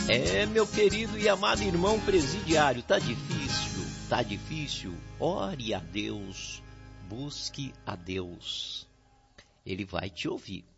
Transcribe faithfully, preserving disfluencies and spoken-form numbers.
É, meu querido e amado irmão presidiário, tá difícil, tá difícil. Ore a Deus, busque a Deus. Ele vai te ouvir.